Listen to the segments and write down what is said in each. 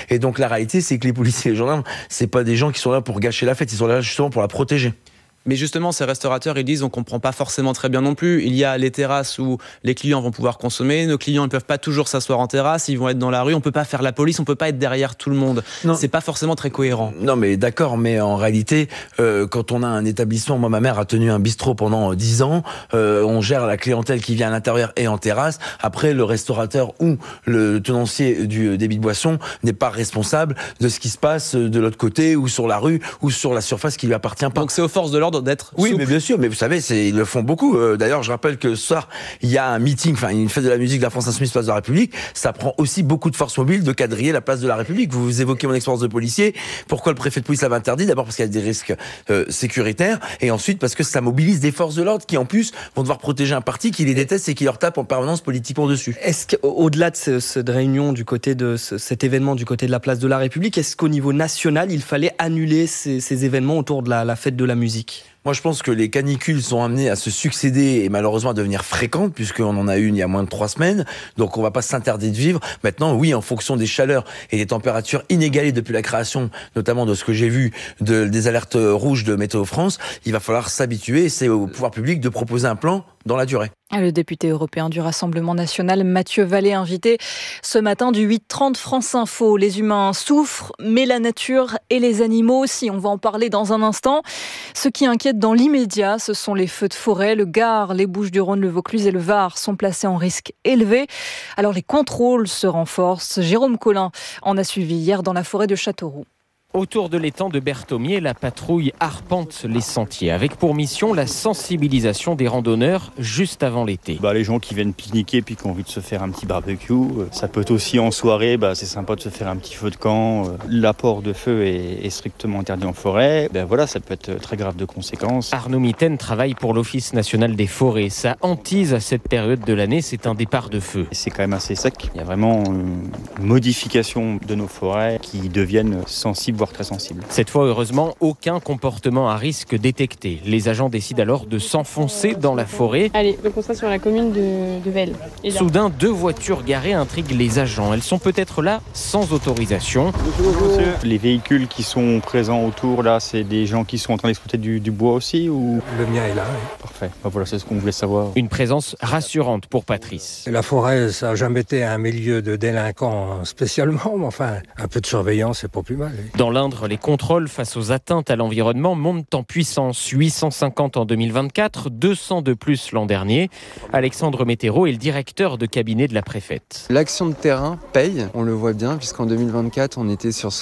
Et donc la réalité, c'est que les policiers et les gendarmes, c'est pas des gens qui sont là pour gâcher la fête, ils sont là justement pour la protéger. Mais justement, ces restaurateurs, ils disent on comprend pas forcément très bien non plus. Il y a les terrasses où les clients vont pouvoir consommer. Nos clients ne peuvent pas toujours s'asseoir en terrasse. Ils vont être dans la rue. On peut pas faire la police. On peut pas être derrière tout le monde. Non. C'est pas forcément très cohérent. Non, mais d'accord. Mais en réalité, quand on a un établissement, moi, ma mère a tenu un bistrot pendant 10 ans. On gère la clientèle qui vient à l'intérieur et en terrasse. Après, le restaurateur ou le tenancier du débit de boisson n'est pas responsable de ce qui se passe de l'autre côté ou sur la rue ou sur la surface qui lui appartient pas. Donc c'est aux forces de l'ordre d'être oui, souple. Mais bien sûr, mais vous savez, ils le font beaucoup. D'ailleurs, je rappelle que ce soir, il y a un meeting, une fête de la musique de la France Insoumise Place de la République. Ça prend aussi beaucoup de forces mobiles de quadriller la place de la République. Vous évoquez mon expérience de policier. Pourquoi le préfet de police l'avait interdit? D'abord parce qu'il y a des risques sécuritaires, et ensuite parce que ça mobilise des forces de l'ordre qui, en plus, vont devoir protéger un parti qui les déteste et qui leur tape en permanence politiquement dessus. Est-ce qu'au-delà de cette réunion du côté de cet événement du côté de la place de la République, est-ce qu'au niveau national, il fallait annuler ces événements autour de la fête de la musique? Moi, je pense que les canicules sont amenées à se succéder et malheureusement à devenir fréquentes, puisqu'on en a une il y a moins de 3 semaines. Donc, on va pas s'interdire de vivre. Maintenant, oui, en fonction des chaleurs et des températures inégalées depuis la création, notamment de ce que j'ai vu des alertes rouges de Météo France, il va falloir s'habituer. Et c'est au pouvoir public de proposer un plan dans la durée. Le député européen du Rassemblement national, Mathieu Vallée, invité ce matin du 8h30 France Info. Les humains souffrent, mais la nature et les animaux aussi. On va en parler dans un instant. Ce qui inquiète dans l'immédiat, ce sont les feux de forêt. Le Gard, les Bouches-du-Rhône, le Vaucluse et le Var sont placés en risque élevé. Alors les contrôles se renforcent. Jérôme Collin en a suivi hier dans la forêt de Châteauroux. Autour de l'étang de Berthomier, la patrouille arpente les sentiers avec pour mission la sensibilisation des randonneurs juste avant l'été. Les gens qui viennent pique-niquer puis qui ont envie de se faire un petit barbecue, ça peut être aussi en soirée, c'est sympa de se faire un petit feu de camp. L'apport de feu est strictement interdit en forêt. Ça peut être très grave de conséquences. Arnaud Mitaine travaille pour l'Office national des forêts. Sa hantise à cette période de l'année, c'est un départ de feu. C'est quand même assez sec. Il y a vraiment une modification de nos forêts qui deviennent sensibles, voire très sensible. Cette fois, heureusement, aucun comportement à risque détecté. Les agents décident alors de s'enfoncer dans la forêt. Allez, donc on sera sur la commune de Velle. Soudain, 2 voitures garées intriguent les agents. Elles sont peut-être là sans autorisation. Bonjour, monsieur. Les véhicules qui sont présents autour, là, c'est des gens qui sont en train d'exploiter du bois aussi ou... Le mien est là, oui. Parfait. Voilà, c'est ce qu'on voulait savoir. Une présence rassurante pour Patrice. La forêt, ça n'a jamais été un milieu de délinquants spécialement, mais un peu de surveillance, c'est pas plus mal. Oui. Dans l'Indre, les contrôles face aux atteintes à l'environnement montent en puissance. 850 en 2024, 200 de plus l'an dernier. Alexandre Météro est le directeur de cabinet de la préfète. L'action de terrain paye, on le voit bien, puisqu'en 2024, on était sur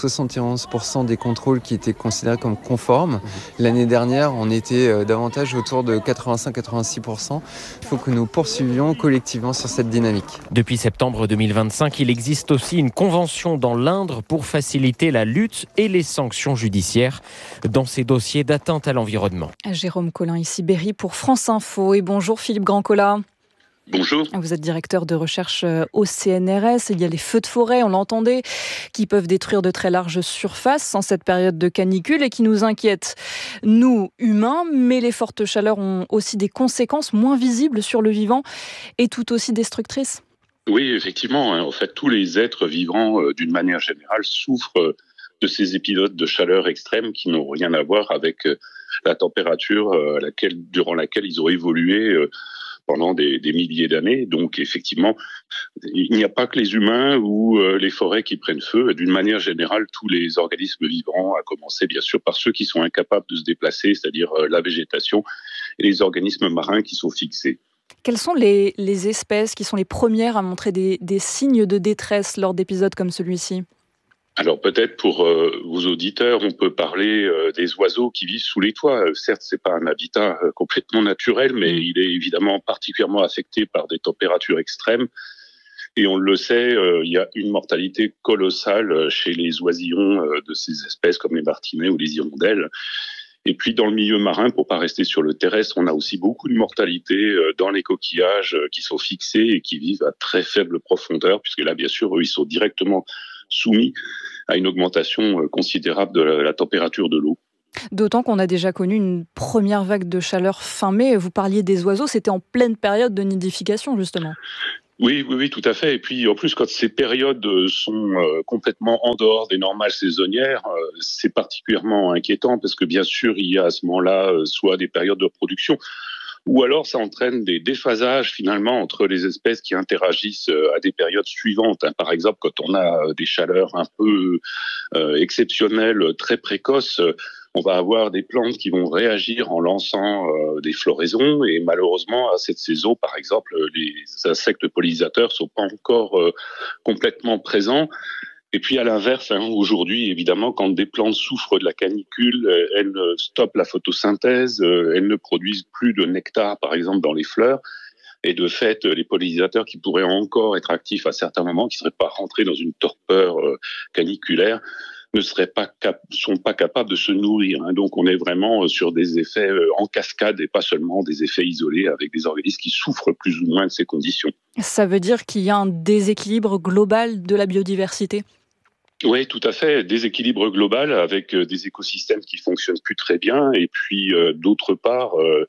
71% des contrôles qui étaient considérés comme conformes. L'année dernière, on était davantage autour de 85-86%. Il faut que nous poursuivions collectivement sur cette dynamique. Depuis septembre 2025, il existe aussi une convention dans l'Indre pour faciliter la lutte et les sanctions judiciaires dans ces dossiers d'atteinte à l'environnement. Jérôme Collin, ici Berry pour France Info. Et bonjour Philippe Grandcola. Bonjour. Vous êtes directeur de recherche au CNRS. Il y a les feux de forêt, on l'entendait, qui peuvent détruire de très larges surfaces en cette période de canicule et qui nous inquiètent, nous, humains, mais les fortes chaleurs ont aussi des conséquences moins visibles sur le vivant et tout aussi destructrices. Oui, effectivement. En fait, tous les êtres vivants, d'une manière générale, souffrent de ces épisodes de chaleur extrême qui n'ont rien à voir avec la température durant laquelle ils ont évolué pendant des milliers d'années. Donc effectivement, il n'y a pas que les humains ou les forêts qui prennent feu. D'une manière générale, tous les organismes vivants, à commencer bien sûr par ceux qui sont incapables de se déplacer, c'est-à-dire la végétation, et les organismes marins qui sont fixés. Quelles sont les espèces qui sont les premières à montrer des signes de détresse lors d'épisodes comme celui-ci ? Alors peut-être pour vos auditeurs, on peut parler des oiseaux qui vivent sous les toits. Certes, c'est pas un habitat complètement naturel, mais il est évidemment particulièrement affecté par des températures extrêmes. Et on le sait, il y a une mortalité colossale chez les oisillons de ces espèces comme les martinets ou les hirondelles. Et puis dans le milieu marin, pour pas rester sur le terrestre, on a aussi beaucoup de mortalité dans les coquillages qui sont fixés et qui vivent à très faible profondeur, puisque là, bien sûr, eux, ils sont directement soumis à une augmentation considérable de la température de l'eau. D'autant qu'on a déjà connu une première vague de chaleur fin mai. Vous parliez des oiseaux, c'était en pleine période de nidification, justement. Oui, tout à fait. Et puis, en plus, quand ces périodes sont complètement en dehors des normales saisonnières, c'est particulièrement inquiétant parce que, bien sûr, il y a à ce moment-là soit des périodes de reproduction, ou alors ça entraîne des déphasages finalement entre les espèces qui interagissent à des périodes suivantes. Par exemple, quand on a des chaleurs un peu exceptionnelles, très précoces, on va avoir des plantes qui vont réagir en lançant des floraisons, et malheureusement à cette saison, par exemple, les insectes pollinisateurs sont pas encore complètement présents. Et puis à l'inverse, aujourd'hui, évidemment, quand des plantes souffrent de la canicule, elles stoppent la photosynthèse, elles ne produisent plus de nectar, par exemple, dans les fleurs. Et de fait, les pollinisateurs qui pourraient encore être actifs à certains moments, qui ne seraient pas rentrés dans une torpeur caniculaire, sont pas capables de se nourrir. Donc on est vraiment sur des effets en cascade et pas seulement des effets isolés avec des organismes qui souffrent plus ou moins de ces conditions. Ça veut dire qu'il y a un déséquilibre global de la biodiversité ? Oui, tout à fait. Déséquilibre global avec des écosystèmes qui fonctionnent plus très bien, et puis d'autre part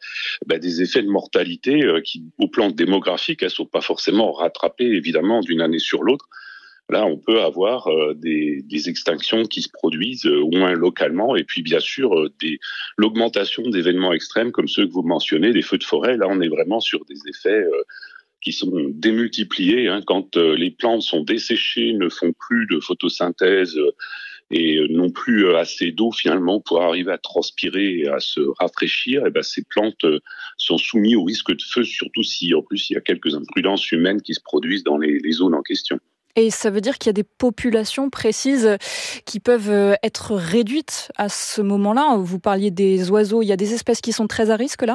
des effets de mortalité qui, au plan démographique, elles sont pas forcément rattrapées évidemment d'une année sur l'autre. Là, on peut avoir des extinctions qui se produisent au moins localement, et puis bien sûr l'augmentation d'événements extrêmes comme ceux que vous mentionnez, des feux de forêt. Là, on est vraiment sur des effets qui sont démultipliés quand les plantes sont desséchées, ne font plus de photosynthèse et n'ont plus assez d'eau finalement pour arriver à transpirer et à se rafraîchir. Et ces plantes sont soumises au risque de feu, surtout si en plus il y a quelques imprudences humaines qui se produisent dans les zones en question. Et ça veut dire qu'il y a des populations précises qui peuvent être réduites à ce moment-là. Vous parliez des oiseaux, il y a des espèces qui sont très à risque là ?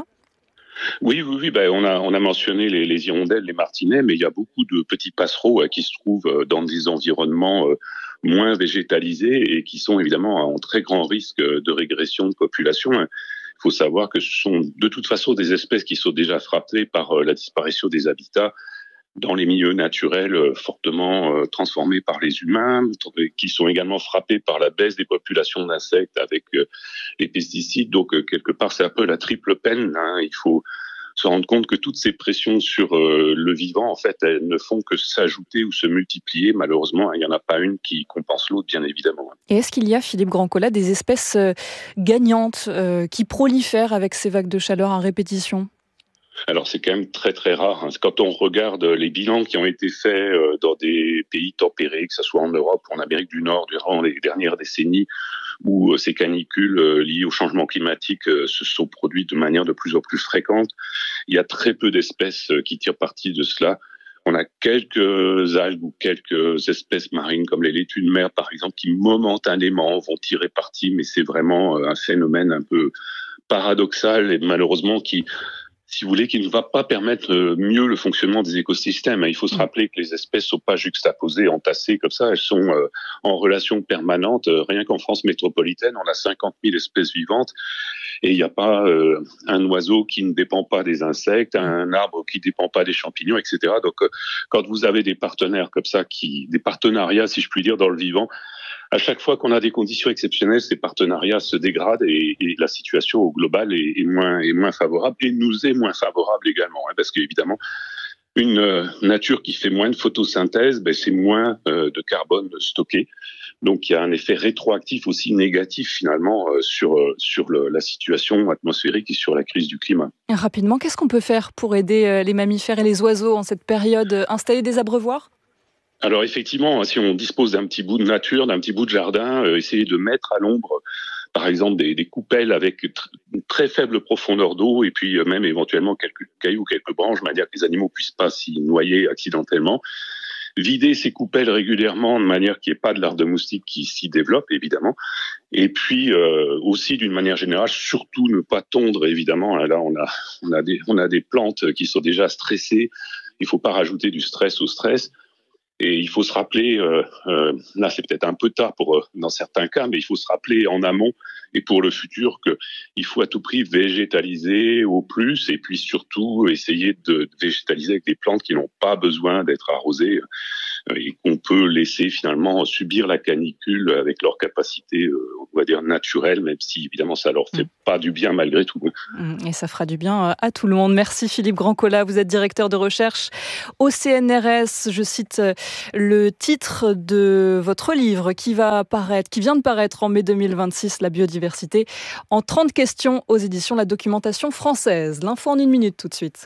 Oui. On a mentionné les hirondelles, les martinets, mais il y a beaucoup de petits passereaux qui se trouvent dans des environnements moins végétalisés et qui sont évidemment en très grand risque de régression de population. Il faut savoir que ce sont de toute façon des espèces qui sont déjà frappées par la disparition des habitats dans les milieux naturels fortement transformés par les humains, qui sont également frappés par la baisse des populations d'insectes avec les pesticides. Donc, quelque part, c'est un peu la triple peine. Il faut se rendre compte que toutes ces pressions sur le vivant, en fait, elles ne font que s'ajouter ou se multiplier. Malheureusement, il n'y en a pas une qui compense l'autre, bien évidemment. Et est-ce qu'il y a, Philippe Grandcola, des espèces gagnantes qui prolifèrent avec ces vagues de chaleur à répétition ? Alors c'est quand même très très rare. Quand on regarde les bilans qui ont été faits dans des pays tempérés, que ce soit en Europe ou en Amérique du Nord durant les dernières décennies, où ces canicules liées au changement climatique se sont produites de manière de plus en plus fréquente, il y a très peu d'espèces qui tirent parti de cela. On a quelques algues ou quelques espèces marines comme les laitues de mer par exemple qui momentanément vont tirer parti, mais c'est vraiment un phénomène un peu paradoxal et malheureusement qui ne va pas permettre mieux le fonctionnement des écosystèmes. Il faut se rappeler que les espèces sont pas juxtaposées, entassées comme ça, elles sont en relation permanente. Rien qu'en France métropolitaine, on a 50 000 espèces vivantes et il n'y a pas un oiseau qui ne dépend pas des insectes, un arbre qui ne dépend pas des champignons, etc. Donc, quand vous avez des partenaires comme ça, des partenariats, si je puis dire, dans le vivant, à chaque fois qu'on a des conditions exceptionnelles, ces partenariats se dégradent et la situation au global est moins favorable et nous est moins favorable également. Parce qu'évidemment, une nature qui fait moins de photosynthèse, c'est moins de carbone stocké. Donc il y a un effet rétroactif aussi négatif finalement sur la situation atmosphérique et sur la crise du climat. Rapidement, qu'est-ce qu'on peut faire pour aider les mammifères et les oiseaux en cette période ? Installer des abreuvoirs ? Alors effectivement, si on dispose d'un petit bout de nature, d'un petit bout de jardin, essayer de mettre à l'ombre, par exemple, des coupelles avec une très faible profondeur d'eau et puis même éventuellement quelques cailloux, quelques branches, de manière que les animaux puissent pas s'y noyer accidentellement. Vider ces coupelles régulièrement de manière qu'il n'y ait pas de larves de moustiques qui s'y développent, évidemment. Et puis aussi, d'une manière générale, surtout ne pas tondre, évidemment. Là, on a des plantes qui sont déjà stressées. Il faut pas rajouter du stress au stress. Et il faut se rappeler, là c'est peut-être un peu tard dans certains cas, mais il faut se rappeler en amont et pour le futur qu'il faut à tout prix végétaliser au plus et puis surtout essayer de végétaliser avec des plantes qui n'ont pas besoin d'être arrosées. et qu'on peut laisser finalement subir la canicule avec leur capacité, on va dire, naturelle, même si évidemment ça leur fait pas du bien malgré tout. Et ça fera du bien à tout le monde. Merci Philippe Grandcola, vous êtes directeur de recherche au CNRS. Je cite le titre de votre livre qui vient de paraître en mai 2026, La biodiversité, en 30 questions aux éditions La Documentation Française. L'info en 1 minute tout de suite.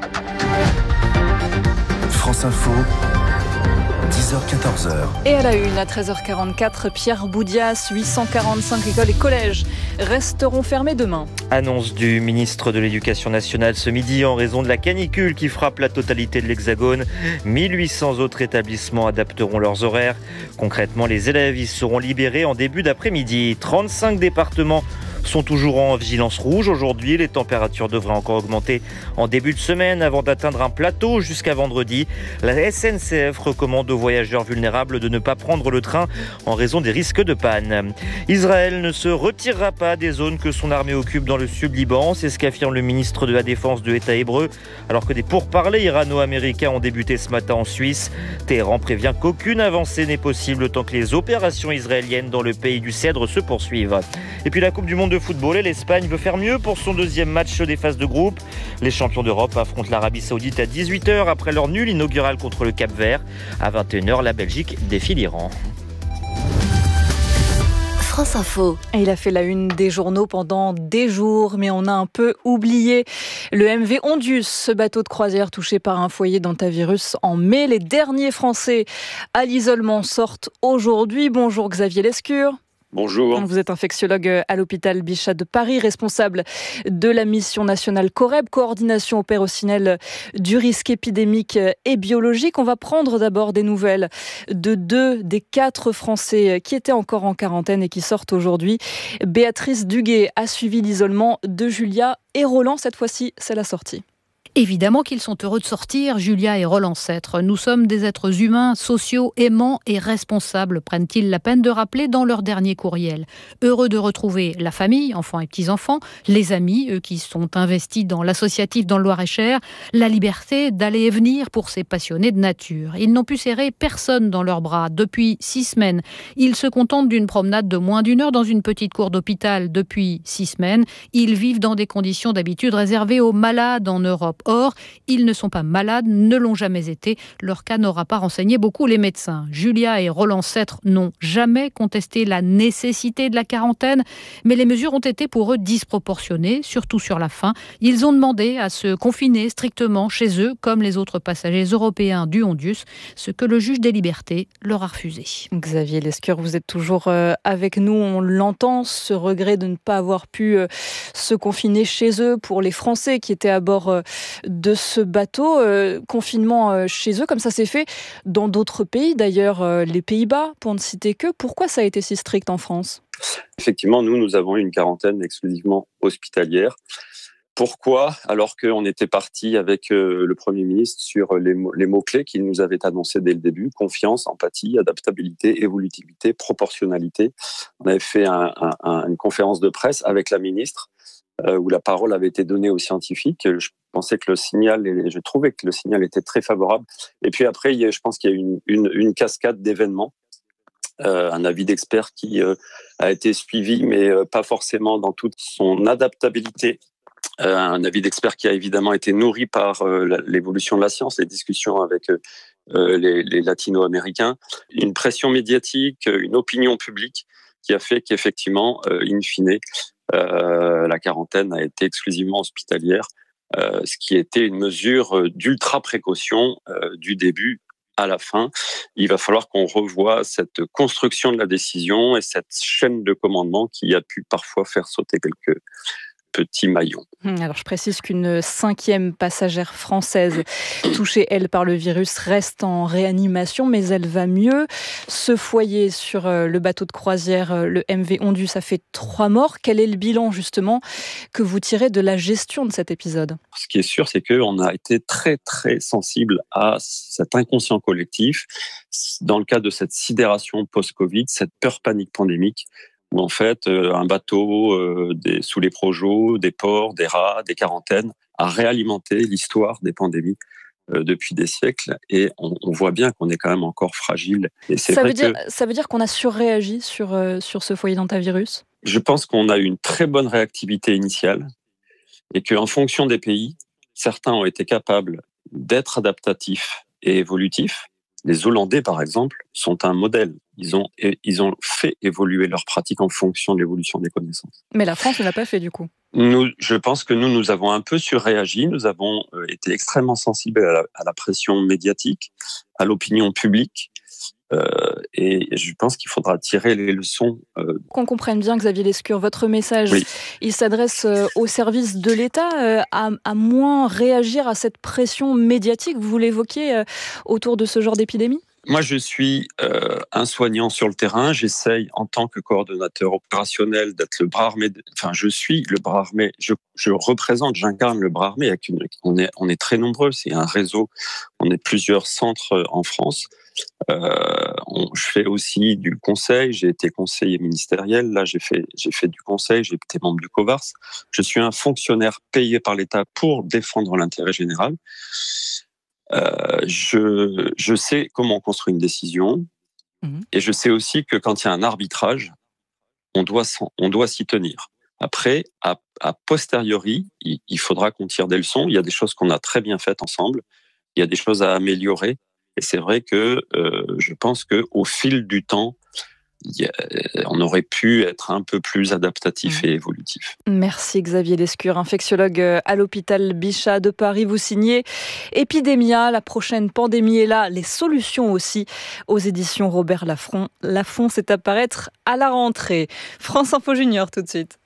France Info, 10h-14h. Et à la une, à 13h44, Pierre Boudias, 845 écoles et collèges resteront fermés demain. Annonce du ministre de l'Éducation nationale ce midi en raison de la canicule qui frappe la totalité de l'Hexagone. 1800 autres établissements adapteront leurs horaires. Concrètement, les élèves y seront libérés en début d'après-midi. 35 départements sont toujours en vigilance rouge. Aujourd'hui, les températures devraient encore augmenter en début de semaine avant d'atteindre un plateau jusqu'à vendredi. La SNCF recommande aux voyageurs vulnérables de ne pas prendre le train en raison des risques de panne. Israël ne se retirera pas des zones que son armée occupe dans le sud-Liban. C'est ce qu'affirme le ministre de la Défense de l'État hébreu, alors que des pourparlers irano-américains ont débuté ce matin en Suisse. Téhéran prévient qu'aucune avancée n'est possible tant que les opérations israéliennes dans le pays du Cèdre se poursuivent. Et puis la Coupe du Monde de football et l'Espagne veut faire mieux pour son deuxième match des phases de groupe. Les champions d'Europe affrontent l'Arabie Saoudite à 18h après leur nul inaugural contre le Cap-Vert. À 21h, la Belgique défie l'Iran. France Info. Et il a fait la une des journaux pendant des jours, mais on a un peu oublié le MV Ondius, ce bateau de croisière touché par un foyer d'hantavirus en mai. Les derniers Français à l'isolement sortent aujourd'hui. Bonjour Xavier Lescure. Bonjour. Vous êtes infectiologue à l'hôpital Bichat de Paris, responsable de la mission nationale COREB, coordination opérationnelle du risque épidémique et biologique. On va prendre d'abord des nouvelles de 2 des 4 Français qui étaient encore en quarantaine et qui sortent aujourd'hui. Béatrice Duguet a suivi l'isolement de Julia et Roland. Cette fois-ci, c'est la sortie. Évidemment qu'ils sont heureux de sortir, Julia et Roland Sêtre. Nous sommes des êtres humains, sociaux, aimants et responsables, prennent-ils la peine de rappeler dans leur dernier courriel. Heureux de retrouver la famille, enfants et petits-enfants, les amis, eux qui sont investis dans l'associatif dans le Loir-et-Cher, la liberté d'aller et venir pour ces passionnés de nature. Ils n'ont pu serrer personne dans leurs bras depuis 6 semaines. Ils se contentent d'une promenade de moins d'1 heure dans une petite cour d'hôpital depuis 6 semaines. Ils vivent dans des conditions d'habitude réservées aux malades en Europe. Or, ils ne sont pas malades, ne l'ont jamais été. Leur cas n'aura pas renseigné beaucoup les médecins. Julia et Roland Sêtre n'ont jamais contesté la nécessité de la quarantaine, mais les mesures ont été pour eux disproportionnées, surtout sur la fin. Ils ont demandé à se confiner strictement chez eux, comme les autres passagers européens du Ondius, ce que le juge des libertés leur a refusé. Xavier Lescure, vous êtes toujours avec nous. On l'entend, ce regret de ne pas avoir pu se confiner chez eux pour les Français qui étaient à bord de ce bateau. Confinement chez eux, comme ça s'est fait dans d'autres pays, d'ailleurs les Pays-Bas, pour ne citer que. Pourquoi ça a été si strict en France ? Effectivement, nous avons eu une quarantaine exclusivement hospitalière. Pourquoi ? Alors qu'on était parti avec le Premier ministre sur les mots-clés qu'il nous avait annoncés dès le début: confiance, empathie, adaptabilité, évolutivité, proportionnalité. On avait fait une conférence de presse avec la ministre où la parole avait été donnée aux scientifiques. Je pensais que je trouvais que le signal était très favorable. Et puis après, je pense qu'il y a eu une cascade d'événements. Un avis d'expert qui a été suivi, mais pas forcément dans toute son adaptabilité. Un avis d'expert qui a évidemment été nourri par l'évolution de la science, les discussions avec les latino-américains, une pression médiatique, une opinion publique qui a fait qu'effectivement, in fine, la quarantaine a été exclusivement hospitalière, ce qui était une mesure d'ultra précaution du début à la fin. Il va falloir qu'on revoie cette construction de la décision et cette chaîne de commandement qui a pu parfois faire sauter quelques petits maillons. Alors je précise qu'une 5e passagère française touchée, elle, par le virus reste en réanimation, mais elle va mieux. Ce foyer sur le bateau de croisière, le MV Ondius, a fait 3 morts. Quel est le bilan justement que vous tirez de la gestion de cet épisode ? Ce qui est sûr, c'est qu'on a été très très sensible à cet inconscient collectif dans le cadre de cette sidération post-Covid, cette peur panique pandémique, où en fait un bateau sous les projos, des ports, des rats, des quarantaines a réalimenté l'histoire des pandémies depuis des siècles, et on voit bien qu'on est quand même encore fragile. Et ça veut dire qu'on a surréagi sur ce foyer d'hantavirus ? Je pense qu'on a eu une très bonne réactivité initiale, et qu'en fonction des pays, certains ont été capables d'être adaptatifs et évolutifs. Les Hollandais, par exemple, sont un modèle. Ils ont fait évoluer leurs pratiques en fonction de l'évolution des connaissances. Mais la France ne l'a pas fait, du coup. Je pense que nous avons un peu surréagi. Nous avons été extrêmement sensibles à la pression médiatique, à l'opinion publique. Et je pense qu'il faudra tirer les leçons. Qu'on comprenne bien, Xavier Lescure, votre message, oui. Il s'adresse aux services de l'État à moins réagir à cette pression médiatique, vous l'évoquiez, autour de ce genre d'épidémie ? Moi, je suis un soignant sur le terrain. J'essaye, en tant que coordonnateur opérationnel, d'être le bras armé. Je suis le bras armé. J'incarne le bras armé. On est très nombreux. C'est un réseau. On est plusieurs centres en France. Je fais aussi du conseil. J'ai été conseiller ministériel. Là, j'ai fait du conseil. J'ai été membre du COVARS. Je suis un fonctionnaire payé par l'État pour défendre l'intérêt général. Je sais comment on construit une décision, et je sais aussi que quand il y a un arbitrage, on doit s'y tenir. Après, à posteriori, il faudra qu'on tire des leçons. Il y a des choses qu'on a très bien faites ensemble. Il y a des choses à améliorer. Et c'est vrai que je pense qu'au fil du temps, on aurait pu être un peu plus adaptatif et évolutif. Merci Xavier Lescure, infectiologue à l'hôpital Bichat de Paris. Vous signez Épidémia, la prochaine pandémie est là, les solutions aussi, aux éditions Robert Laffont. C'est à paraître à la rentrée. France Info Junior tout de suite.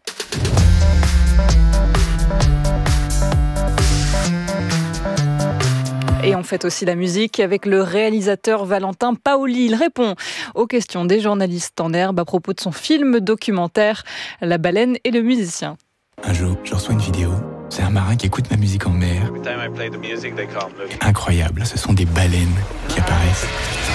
Et on fête aussi la musique avec le réalisateur Valentin Paoli. Il répond aux questions des journalistes en herbe à propos de son film documentaire La baleine et le musicien. Un jour, je reçois une vidéo. C'est un marin qui écoute ma musique en mer. Incroyable, ce sont des baleines qui apparaissent.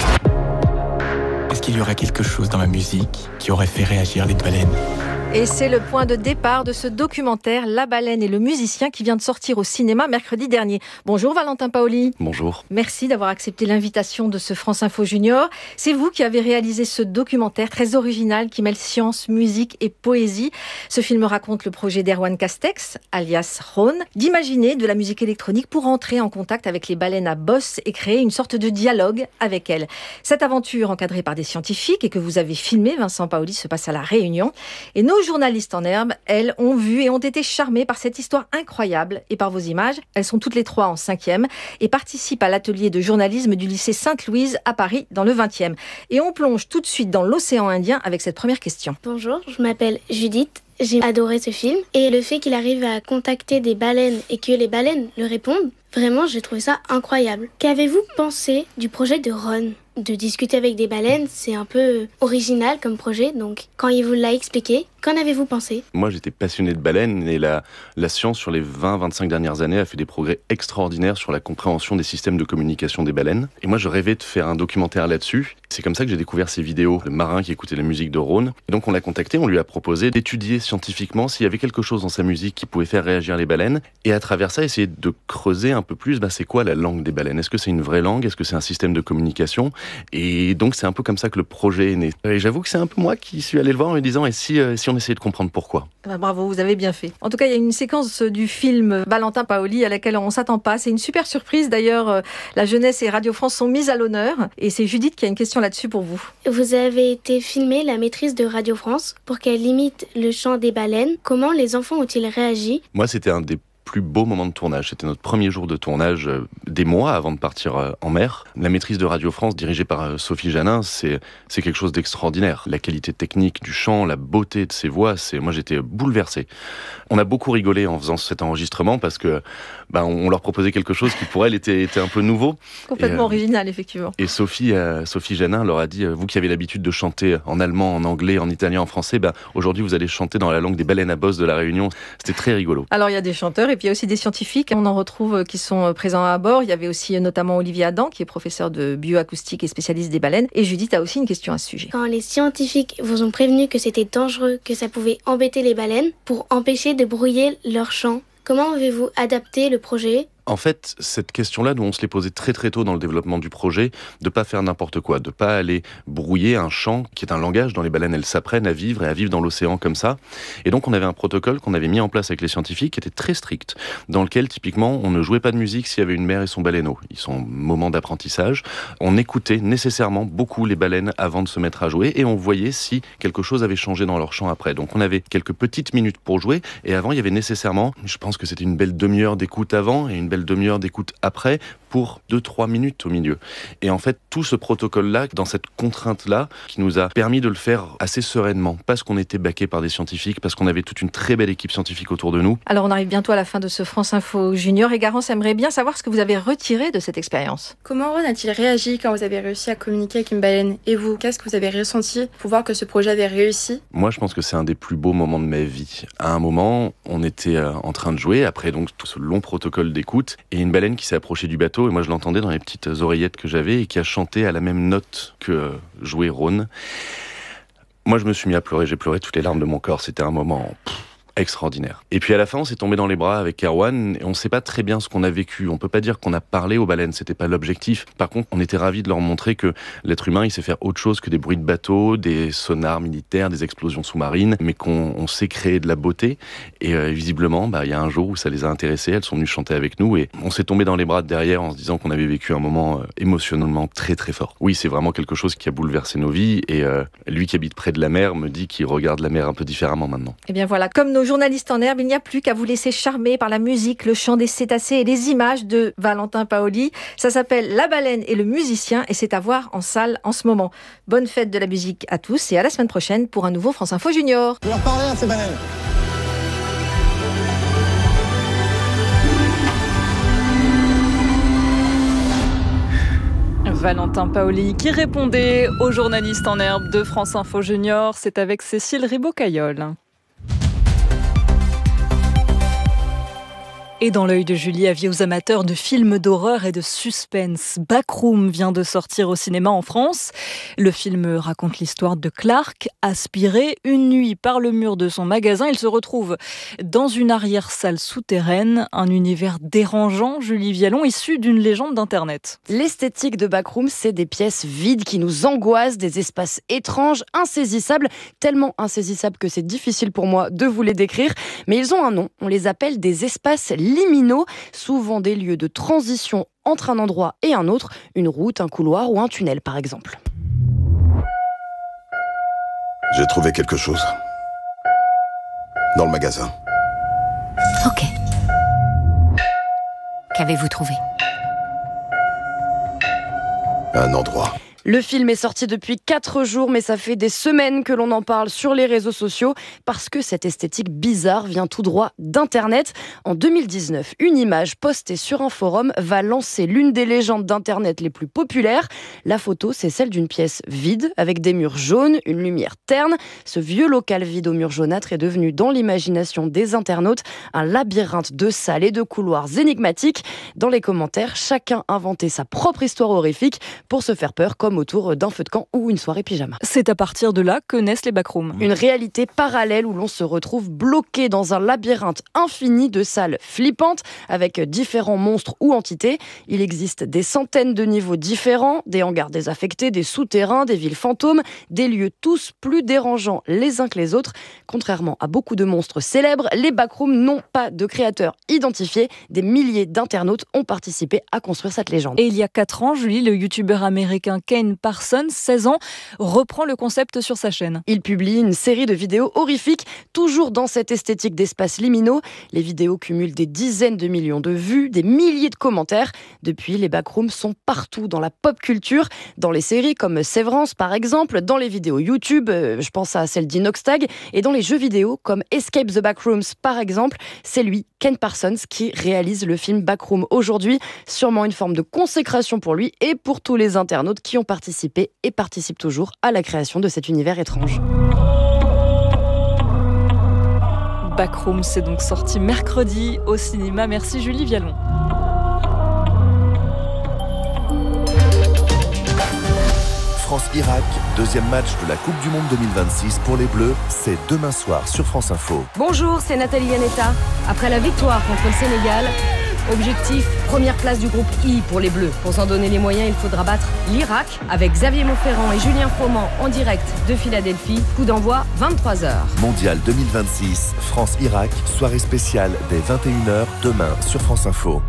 Est-ce qu'il y aurait quelque chose dans ma musique qui aurait fait réagir les baleines ? Et c'est le point de départ de ce documentaire La baleine et le musicien qui vient de sortir au cinéma mercredi dernier. Bonjour Valentin Paoli. Bonjour. Merci d'avoir accepté l'invitation de ce France Info Junior. C'est vous qui avez réalisé ce documentaire très original qui mêle science, musique et poésie. Ce film raconte le projet d'Erwan Castex, alias Rhône, d'imaginer de la musique électronique pour entrer en contact avec les baleines à bosse et créer une sorte de dialogue avec elles. Cette aventure encadrée par des scientifiques et que vous avez filmée, Vincent Paoli, se passe à La Réunion. Et nos journalistes en herbe, elles, ont vu et ont été charmées par cette histoire incroyable et par vos images. Elles sont toutes les trois en 5e et participent à l'atelier de journalisme du lycée Sainte-Louise à Paris dans le 20e. Et on plonge tout de suite dans l'océan Indien avec cette première question. Bonjour, je m'appelle Judith. J'ai adoré ce film et le fait qu'il arrive à contacter des baleines et que les baleines le répondent, vraiment j'ai trouvé ça incroyable. Qu'avez-vous pensé du projet de Rhône ? De discuter avec des baleines, c'est un peu original comme projet, donc quand il vous l'a expliqué, qu'en avez-vous pensé ? Moi j'étais passionné de baleines et la science sur les 20-25 dernières années a fait des progrès extraordinaires sur la compréhension des systèmes de communication des baleines. Et moi je rêvais de faire un documentaire là-dessus. C'est comme ça que j'ai découvert ces vidéos, le marin qui écoutait la musique de Rhône. Et donc on l'a contacté, on lui a proposé d'étudier scientifiquement s'il y avait quelque chose dans sa musique qui pouvait faire réagir les baleines. Et à travers ça, essayer de creuser un peu plus, c'est quoi la langue des baleines ? Est-ce que c'est une vraie langue ? Est-ce que c'est un système de communication ? Et donc c'est un peu comme ça que le projet est né. Et j'avoue que c'est un peu moi qui suis allé le voir en lui disant et si on essayait de comprendre pourquoi. Bravo, vous avez bien fait. En tout cas, il y a une séquence du film Valentin Paoli à laquelle on ne s'attend pas. C'est une super surprise. D'ailleurs, la jeunesse et Radio France sont mises à l'honneur. Et c'est Judith qui a une question là-dessus pour vous. Vous avez été filmer la maîtrise de Radio France pour qu'elle imite le chant des baleines. Comment les enfants ont-ils réagi ? Moi, c'était un des plus beau moment de tournage. C'était notre premier jour de tournage, des mois avant de partir en mer. La maîtrise de Radio France, dirigée par Sophie Janin, c'est quelque chose d'extraordinaire. La qualité technique du chant, la beauté de ses voix, moi j'étais bouleversé. On a beaucoup rigolé en faisant cet enregistrement parce que on leur proposait quelque chose qui pour elle était un peu nouveau. Complètement original, effectivement. Et Sophie Janin leur a dit, vous qui avez l'habitude de chanter en allemand, en anglais, en italien, en français, aujourd'hui vous allez chanter dans la langue des baleines à bosse de La Réunion. C'était très rigolo. Alors il y a des chanteurs et puis il y a aussi des scientifiques. On en retrouve qui sont présents à bord. Il y avait aussi notamment Olivier Adam, qui est professeur de bioacoustique et spécialiste des baleines. Et Judith a aussi une question à ce sujet. Quand les scientifiques vous ont prévenu que c'était dangereux, que ça pouvait embêter les baleines, pour empêcher de brouiller leur chant, comment avez-vous adapté le projet En fait, cette question-là, nous on se l'est posée très très tôt dans le développement du projet, de pas faire n'importe quoi, de pas aller brouiller un chant qui est un langage dont les baleines elles s'apprennent à vivre et à vivre dans l'océan comme ça. Et donc on avait un protocole qu'on avait mis en place avec les scientifiques qui était très strict, dans lequel typiquement on ne jouait pas de musique s'il y avait une mère et son baleineau. Ils sont en moment d'apprentissage. On écoutait nécessairement beaucoup les baleines avant de se mettre à jouer et on voyait si quelque chose avait changé dans leur chant après. Donc on avait quelques petites minutes pour jouer et avant il y avait nécessairement, je pense que c'était une belle demi-heure d'écoute avant et une belle demi-heure d'écoute après pour 2-3 minutes au milieu. Et en fait, tout ce protocole-là, dans cette contrainte-là, qui nous a permis de le faire assez sereinement, parce qu'on était baqué par des scientifiques, parce qu'on avait toute une très belle équipe scientifique autour de nous. Alors on arrive bientôt à la fin de ce France Info Junior et Garance aimerait bien savoir ce que vous avez retiré de cette expérience. Comment Ron a-t-il réagi quand vous avez réussi à communiquer avec une baleine? Et vous, qu'est-ce que vous avez ressenti pour voir que ce projet avait réussi? Moi, je pense que c'est un des plus beaux moments de ma vie. À un moment, on était en train de jouer, après donc tout ce long protocole d'écoute, et une baleine qui s'est approchée du bateau, et moi je l'entendais dans les petites oreillettes que j'avais, et qui a chanté à la même note que jouait Ron. Moi, je me suis mis à pleurer, j'ai pleuré toutes les larmes de mon corps, c'était un moment extraordinaire. Et puis à la fin, on s'est tombé dans les bras avec Erwan et on ne sait pas très bien ce qu'on a vécu. On peut pas dire qu'on a parlé aux baleines, c'était pas l'objectif. Par contre, on était ravis de leur montrer que l'être humain, il sait faire autre chose que des bruits de bateaux, des sonars militaires, des explosions sous-marines, mais qu'on sait créer de la beauté. Et visiblement, il y a un jour où ça les a intéressées, elles sont venues chanter avec nous et on s'est tombé dans les bras de derrière en se disant qu'on avait vécu un moment émotionnellement très très fort. Oui, c'est vraiment quelque chose qui a bouleversé nos vies et lui qui habite près de la mer me dit qu'il regarde la mer un peu différemment maintenant. Et bien voilà, comme nos journalistes en herbe, il n'y a plus qu'à vous laisser charmer par la musique, le chant des cétacés et les images de Valentin Paoli. Ça s'appelle La baleine et le musicien et c'est à voir en salle en ce moment. Bonne fête de la musique à tous et à la semaine prochaine pour un nouveau France Info Junior. Je vais leur parler à ces baleines. Valentin Paoli qui répondait aux journalistes en herbe de France Info Junior. C'est avec Cécile Ribaud-Caillol. Et dans l'œil de Julie, avis aux amateurs de films d'horreur et de suspense. Backroom vient de sortir au cinéma en France. Le film raconte l'histoire de Clark, aspiré une nuit par le mur de son magasin. Il se retrouve dans une arrière-salle souterraine, un univers dérangeant, Julie Vialon, issu d'une légende d'Internet. L'esthétique de Backroom, c'est des pièces vides qui nous angoissent, des espaces étranges, insaisissables, tellement insaisissables que c'est difficile pour moi de vous les décrire. Mais ils ont un nom, on les appelle des espaces liminaux, souvent des lieux de transition entre un endroit et un autre, une route, un couloir ou un tunnel par exemple. J'ai trouvé quelque chose. Dans le magasin. Ok. Qu'avez-vous trouvé ? Un endroit. Le film est sorti depuis 4 jours, mais ça fait des semaines que l'on en parle sur les réseaux sociaux parce que cette esthétique bizarre vient tout droit d'Internet. En 2019, une image postée sur un forum va lancer l'une des légendes d'Internet les plus populaires. La photo, c'est celle d'une pièce vide avec des murs jaunes, une lumière terne. Ce vieux local vide aux murs jaunâtres est devenu, dans l'imagination des internautes, un labyrinthe de salles et de couloirs énigmatiques. Dans les commentaires, chacun inventait sa propre histoire horrifique pour se faire peur, comme autour d'un feu de camp ou une soirée pyjama. C'est à partir de là que naissent les backrooms. Une réalité parallèle où l'on se retrouve bloqué dans un labyrinthe infini de salles flippantes avec différents monstres ou entités. Il existe des centaines de niveaux différents, des hangars désaffectés, des souterrains, des villes fantômes, des lieux tous plus dérangeants les uns que les autres. Contrairement à beaucoup de monstres célèbres, les backrooms n'ont pas de créateurs identifiés. Des milliers d'internautes ont participé à construire cette légende. Et il y a 4 ans, Julie, le youtubeur américain Kane Parsons, 16 ans, reprend le concept sur sa chaîne. Il publie une série de vidéos horrifiques, toujours dans cette esthétique d'espaces liminaux. Les vidéos cumulent des dizaines de millions de vues, des milliers de commentaires. Depuis, les backrooms sont partout dans la pop culture, dans les séries comme Severance par exemple, dans les vidéos YouTube, je pense à celle d'Inoxtag, et dans les jeux vidéo comme Escape the Backrooms par exemple. C'est lui, Ken Parsons, qui réalise le film Backroom aujourd'hui. Sûrement une forme de consécration pour lui et pour tous les internautes qui ont participé et participent toujours à la création de cet univers étrange. Backroom, c'est donc sorti mercredi au cinéma. Merci Julie Vialon. France-Irak, deuxième match de la Coupe du Monde 2026 pour les Bleus, c'est demain soir sur France Info. Bonjour, c'est Nathalie Yanetta. Après la victoire contre le Sénégal, Objectif, première place du groupe I pour les Bleus. Pour s'en donner les moyens, il faudra battre l'Irak avec Xavier Monferrand et Julien Froment en direct de Philadelphie. Coup d'envoi 23h. Mondial 2026, France-Irak, soirée spéciale dès 21h demain sur France Info.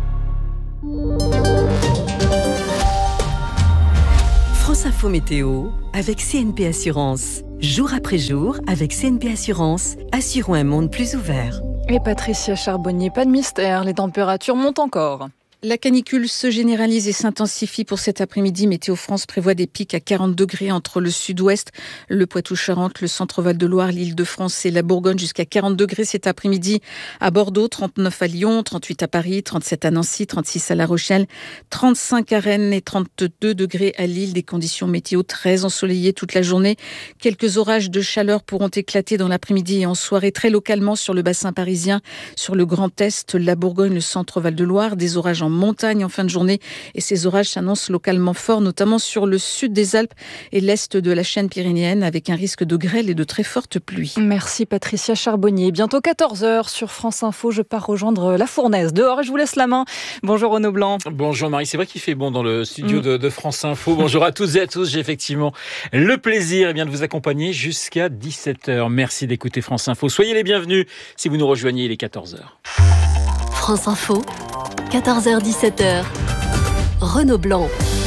France Info Météo avec CNP Assurance. Jour après jour, avec CNP Assurance, assurons un monde plus ouvert. Et Patricia Charbonnier, pas de mystère, les températures montent encore. La canicule se généralise et s'intensifie pour cet après-midi. Météo France prévoit des pics à 40 degrés entre le sud-ouest, le Poitou-Charentes, le centre-Val de Loire, l'Île-de-France et la Bourgogne, jusqu'à 40 degrés cet après-midi à Bordeaux, 39 à Lyon, 38 à Paris, 37 à Nancy, 36 à La Rochelle, 35 à Rennes et 32 degrés à Lille. Des conditions météo très ensoleillées toute la journée. Quelques orages de chaleur pourront éclater dans l'après-midi et en soirée très localement sur le bassin parisien, sur le Grand Est, la Bourgogne, le centre-Val de Loire. Des orages en montagne en fin de journée et ces orages s'annoncent localement forts, notamment sur le sud des Alpes et l'est de la chaîne pyrénéenne, avec un risque de grêle et de très fortes pluies. Merci Patricia Charbonnier. Bientôt 14h sur France Info, je pars rejoindre la fournaise dehors et je vous laisse la main. Bonjour Renaud Blanc. Bonjour Marie, c'est vrai qu'il fait bon dans le studio de France Info. Bonjour à toutes et à tous, j'ai effectivement le plaisir de vous accompagner jusqu'à 17h. Merci d'écouter France Info. Soyez les bienvenus si vous nous rejoignez, il est 14h. France Info, 14h-17h, Renaud Blanc.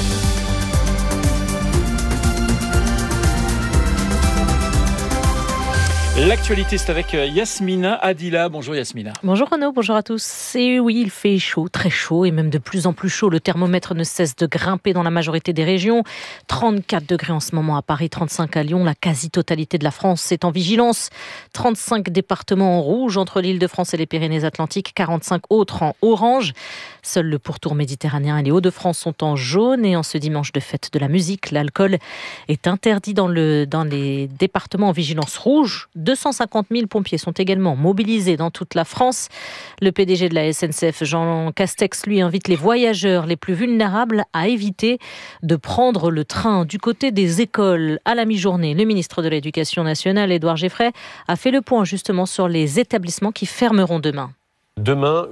L'actualité, c'est avec Yasmina Adila. Bonjour Yasmina. Bonjour Renaud, bonjour à tous. Et oui, il fait chaud, très chaud et même de plus en plus chaud. Le thermomètre ne cesse de grimper dans la majorité des régions. 34 degrés en ce moment à Paris, 35 à Lyon. La quasi-totalité de la France est en vigilance. 35 départements en rouge entre l'Île-de-France et les Pyrénées-Atlantiques. 45 autres en orange. Seul le pourtour méditerranéen et les Hauts-de-France sont en jaune. Et en ce dimanche de fête de la musique, l'alcool est interdit dans les départements en vigilance rouge. 250 000 pompiers sont également mobilisés dans toute la France. Le PDG de la SNCF, Jean Castex, lui invite les voyageurs les plus vulnérables à éviter de prendre le train. Du côté des écoles, à la mi-journée, le ministre de l'Éducation nationale, Édouard Geffray, a fait le point justement sur les établissements qui fermeront demain. Demain,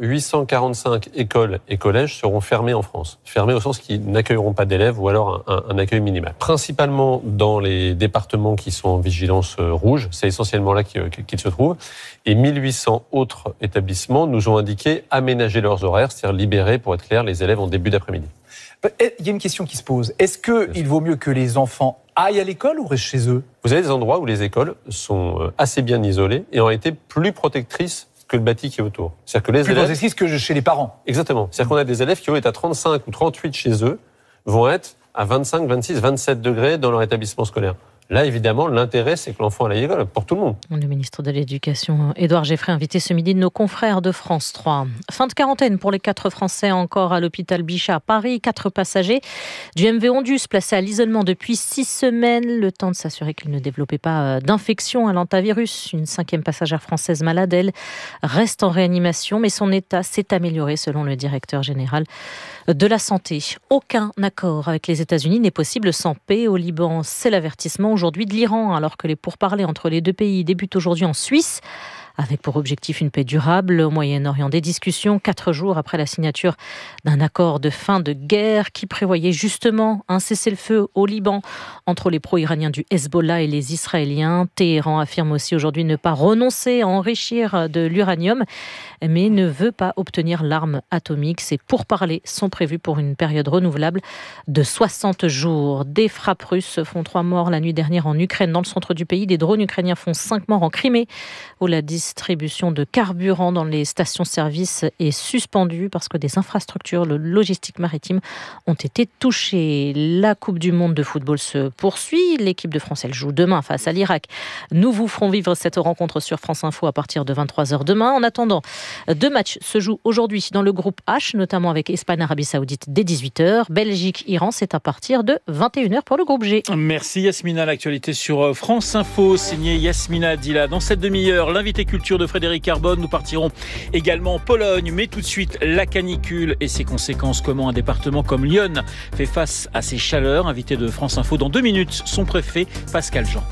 845 écoles et collèges seront fermés en France. Fermés au sens qu'ils n'accueilleront pas d'élèves ou alors un accueil minimal. Principalement dans les départements qui sont en vigilance rouge, c'est essentiellement là qu'ils se trouvent. Et 1800 autres établissements nous ont indiqué aménager leurs horaires, c'est-à-dire libérer, pour être clair, les élèves en début d'après-midi. Il y a une question qui se pose. Est-ce qu'il vaut mieux que les enfants aillent à l'école ou restent chez eux ? Vous avez des endroits où les écoles sont assez bien isolées et ont été plus protectrices que le bâti qui est autour. C'est-à-dire que les élèves... Plus protectrices que chez les parents. Exactement. C'est-à-dire qu'on a des élèves qui, au lieu d'être à 35 ou 38 chez eux, vont être à 25, 26, 27 degrés dans leur établissement scolaire. Là, évidemment, l'intérêt, c'est que l'enfant aille à l'école, pour tout le monde. Le ministre de l'Éducation, Édouard Geffray, invité ce midi de nos confrères de France 3. Fin de quarantaine pour les 4 Français encore à l'hôpital Bichat à Paris. 4 passagers du MV Ondus placés à l'isolement depuis 6 semaines. Le temps de s'assurer qu'ils ne développaient pas d'infection à l'hantavirus. Une 5e passagère française malade, elle, reste en réanimation, mais son état s'est amélioré selon le directeur général de la santé. Aucun accord avec les États-Unis n'est possible sans paix au Liban. C'est l'avertissement aujourd'hui de l'Iran, alors que les pourparlers entre les deux pays débutent aujourd'hui en Suisse, avec pour objectif une paix durable au Moyen-Orient. Des discussions 4 jours après la signature d'un accord de fin de guerre qui prévoyait justement un cessez-le-feu au Liban entre les pro-iraniens du Hezbollah et les Israéliens. Téhéran affirme aussi aujourd'hui ne pas renoncer à enrichir de l'uranium, mais ne veut pas obtenir l'arme atomique. Ces pourparlers sont prévus pour une période renouvelable de 60 jours. Des frappes russes font 3 morts la nuit dernière en Ukraine, dans le centre du pays. Des drones ukrainiens font 5 morts en Crimée, où la distribution de carburant dans les stations-service est suspendue parce que des infrastructures logistiques maritimes ont été touchées. La Coupe du Monde de football se poursuit. L'équipe de France, elle joue demain face à l'Irak. Nous vous ferons vivre cette rencontre sur France Info à partir de 23h demain. En attendant, 2 matchs se jouent aujourd'hui dans le groupe H, notamment avec Espagne-Arabie Saoudite dès 18h. Belgique-Iran, c'est à partir de 21h pour le groupe G. Merci Yasmina. L'actualité sur France Info, signée Yasmina Adila. Dans cette demi-heure, l'invité culture de Frédéric Carbone. Nous partirons également en Pologne, mais tout de suite la canicule et ses conséquences. Comment un département comme Lyon fait face à ces chaleurs. Invité de France Info dans 2 minutes, son préfet Pascal Jean.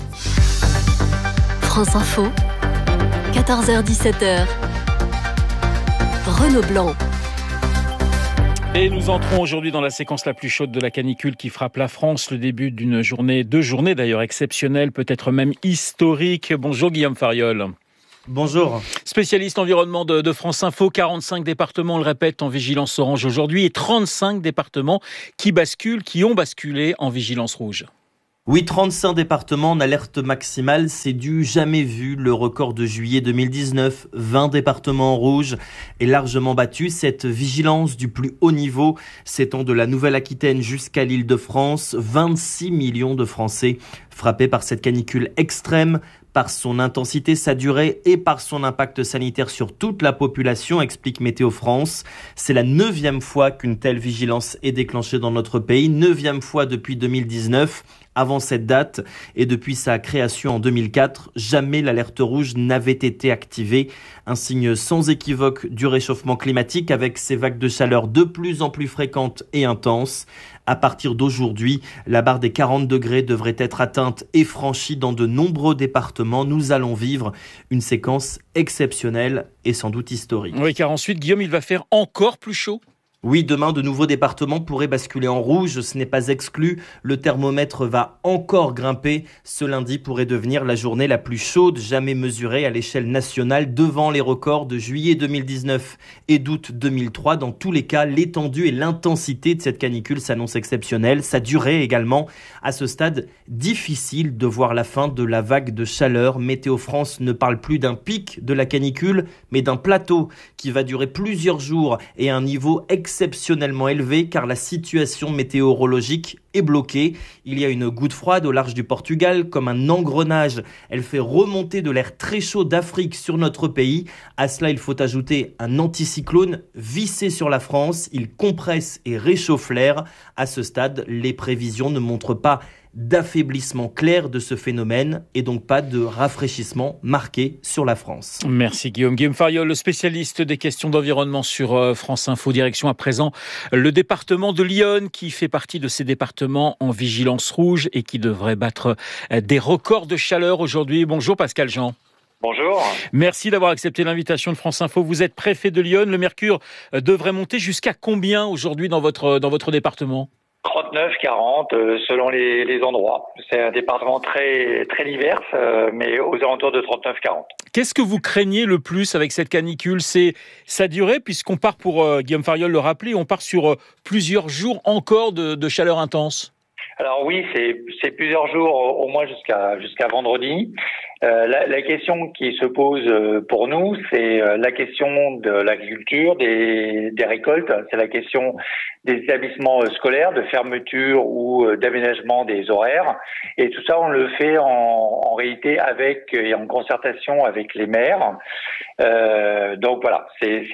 France Info, 14h-17h, Renaud Blanc. Et nous entrons aujourd'hui dans la séquence la plus chaude de la canicule qui frappe la France. Le début d'une journée, 2 journées d'ailleurs exceptionnelles, peut-être même historiques. Bonjour Guillaume Fariol. Bonjour. Spécialiste environnement de France Info, 45 départements, on le répète, en vigilance orange aujourd'hui et 35 départements qui ont basculé en vigilance rouge. Oui, 35 départements en alerte maximale, c'est du jamais vu. Le record de juillet 2019, 20 départements en rouge, est largement battu. Cette vigilance du plus haut niveau s'étend de la Nouvelle-Aquitaine jusqu'à l'Île-de-France. 26 millions de Français frappés par cette canicule extrême, par son intensité, sa durée et par son impact sanitaire sur toute la population, explique Météo France. C'est la 9e fois qu'une telle vigilance est déclenchée dans notre pays, 9e fois depuis 2019. Avant cette date et depuis sa création en 2004, jamais l'alerte rouge n'avait été activée. Un signe sans équivoque du réchauffement climatique avec ces vagues de chaleur de plus en plus fréquentes et intenses. À partir d'aujourd'hui, la barre des 40 degrés devrait être atteinte et franchie dans de nombreux départements. Nous allons vivre une séquence exceptionnelle et sans doute historique. Oui, car ensuite, Guillaume, il va faire encore plus chaud. Oui, demain, de nouveaux départements pourraient basculer en rouge. Ce n'est pas exclu. Le thermomètre va encore grimper. Ce lundi pourrait devenir la journée la plus chaude jamais mesurée à l'échelle nationale, devant les records de juillet 2019 et d'août 2003. Dans tous les cas, l'étendue et l'intensité de cette canicule s'annoncent exceptionnelles. Sa durée également. À ce stade, difficile de voir la fin de la vague de chaleur. Météo France ne parle plus d'un pic de la canicule, mais d'un plateau qui va durer plusieurs jours et à un niveau exceptionnellement élevé car la situation météorologique est bloquée. Il y a une goutte froide au large du Portugal comme un engrenage. Elle fait remonter de l'air très chaud d'Afrique sur notre pays. À cela, il faut ajouter un anticyclone vissé sur la France. Il compresse et réchauffe l'air. À ce stade, les prévisions ne montrent pas d'affaiblissement clair de ce phénomène et donc pas de rafraîchissement marqué sur la France. Merci Guillaume. Guillaume Fariol, le spécialiste des questions d'environnement sur France Info. Direction à présent le département de l'Yonne qui fait partie de ces départements en vigilance rouge et qui devrait battre des records de chaleur aujourd'hui. Bonjour Pascal Jean. Bonjour. Merci d'avoir accepté l'invitation de France Info. Vous êtes préfet de l'Yonne. Le mercure devrait monter jusqu'à combien aujourd'hui dans votre département ? 39, 40, selon les endroits. C'est un département très divers, mais aux alentours de 39, 40. Qu'est-ce que vous craignez le plus avec cette canicule ? C'est sa durée, puisqu'on part, pour Guillaume Fariol le rappeler, on part sur plusieurs jours encore de chaleur intense. Alors oui, c'est plusieurs jours, au moins jusqu'à vendredi. La question qui se pose pour nous, c'est la question de l'agriculture, des récoltes, c'est la question des établissements scolaires, de fermeture ou d'aménagement des horaires. Et tout ça, on le fait en réalité avec et en concertation avec les maires. Donc voilà,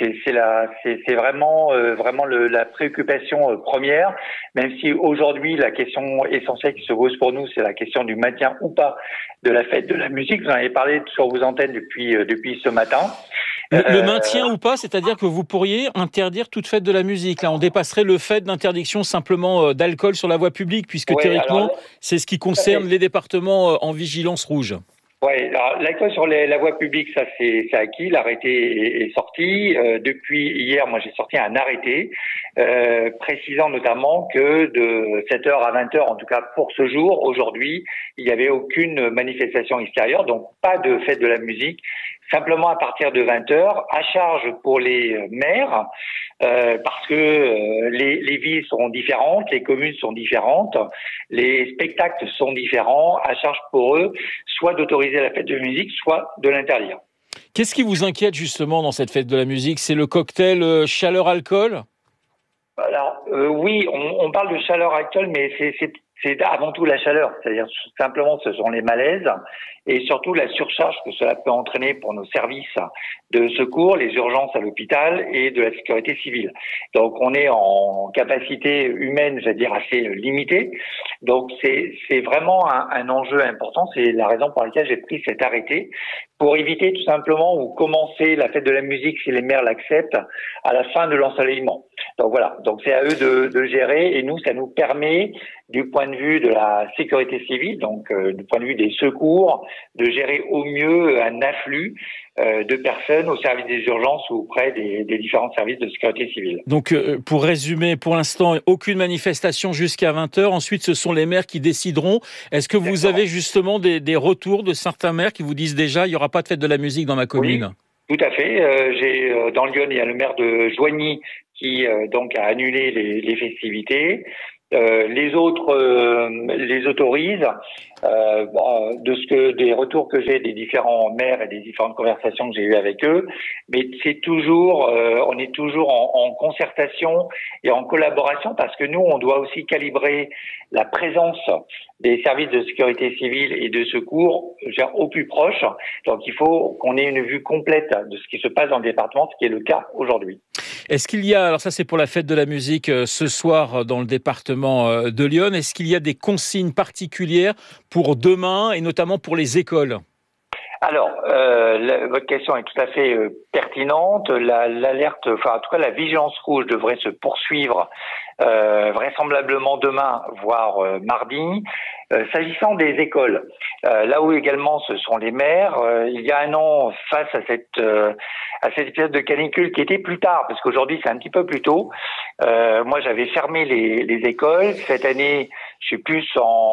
c'est vraiment la préoccupation première, même si aujourd'hui la question essentielle qui se pose pour nous, c'est la question du maintien ou pas de la fête de la musique. Vous en avez parlé sur vos antennes depuis ce matin. Le maintien ou pas, c'est-à-dire que vous pourriez interdire toute fête de la musique. Là, on dépasserait le fait d'interdiction simplement d'alcool sur la voie publique, puisque théoriquement, c'est ce qui concerne les départements en vigilance rouge. Oui, alors l'alcool sur la voie publique, ça c'est acquis. L'arrêté est sorti. Depuis hier, moi j'ai sorti un arrêté précisant notamment que de 7h à 20h, en tout cas pour ce jour, aujourd'hui, il n'y avait aucune manifestation extérieure, donc pas de fête de la musique. Simplement à partir de 20h, à charge pour les maires, parce que les villes sont différentes, les communes sont différentes, les spectacles sont différents, à charge pour eux, soit d'autoriser la fête de musique, soit de l'interdire. Qu'est-ce qui vous inquiète justement dans cette fête de la musique ? C'est le cocktail chaleur-alcool ? Alors oui, on parle de chaleur-alcool, mais c'est avant tout la chaleur, c'est-à-dire simplement ce sont les malaises et surtout la surcharge que cela peut entraîner pour nos services de secours, les urgences à l'hôpital et de la sécurité civile. Donc on est en capacité humaine, c'est-à-dire assez limitée. Donc c'est vraiment un enjeu important, c'est la raison pour laquelle j'ai pris cet arrêté pour éviter tout simplement ou commencer la fête de la musique si les maires l'acceptent à la fin de l'ensoleillement. Donc voilà, donc c'est à eux de gérer et nous ça nous permet du point de vue de la sécurité civile, donc du point de vue des secours, de gérer au mieux un afflux de personnes au service des urgences ou auprès des différents services de sécurité civile. Donc, pour résumer, pour l'instant, aucune manifestation jusqu'à 20h. Ensuite, ce sont les maires qui décideront. Est-ce que vous avez justement des retours de certains maires qui vous disent déjà il n'y aura pas de fête de la musique dans ma commune ? Oui, tout à fait. Dans le Lyon, il y a le maire de Joigny qui donc a annulé les festivités. Les autres les autorisent. Des retours que j'ai des différents maires et des différentes conversations que j'ai eues avec eux, mais c'est toujours, on est toujours en concertation et en collaboration parce que nous, on doit aussi calibrer la présence des services de sécurité civile et de secours au plus proche. Donc, il faut qu'on ait une vue complète de ce qui se passe dans le département, ce qui est le cas aujourd'hui. Est-ce qu'il y a, alors ça c'est pour la fête de la musique ce soir dans le département de Lyon, est-ce qu'il y a des consignes particulières pour demain et notamment pour les écoles ? Alors, votre question est tout à fait pertinente. L'alerte, enfin en tout cas la vigilance rouge devrait se poursuivre vraisemblablement demain, voire mardi. S'agissant des écoles, là où également ce sont les maires, il y a un an, face à cet épisode de canicule qui était plus tard, parce qu'aujourd'hui c'est un petit peu plus tôt, moi j'avais fermé les écoles. Cette année, je suis plus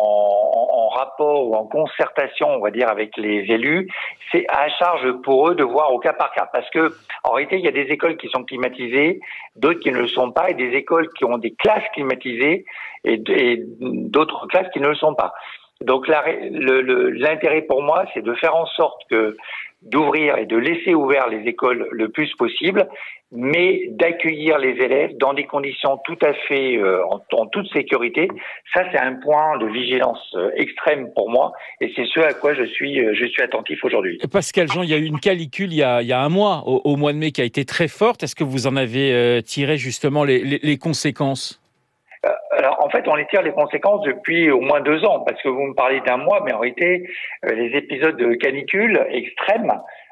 en rapport ou en concertation, on va dire, avec les élus. C'est à charge pour eux de voir au cas par cas, parce que en réalité il y a des écoles qui sont climatisées, d'autres qui ne le sont pas, et des écoles qui ont des classes climatisées et d'autres classes qui ne le sont pas. Donc l'intérêt pour moi, c'est de faire en sorte d'ouvrir et de laisser ouvert les écoles le plus possible, mais d'accueillir les élèves dans des conditions tout à fait en toute sécurité. Ça, c'est un point de vigilance extrême pour moi, et c'est ce à quoi je suis attentif aujourd'hui. Pascal Jean, il y a eu une canicule il y a un mois, au mois de mai, qui a été très forte. Est-ce que vous en avez tiré justement les conséquences ? Alors, en fait, on les tire les conséquences depuis au moins 2 ans, parce que vous me parlez d'un mois, mais en réalité, les épisodes de canicule extrêmes,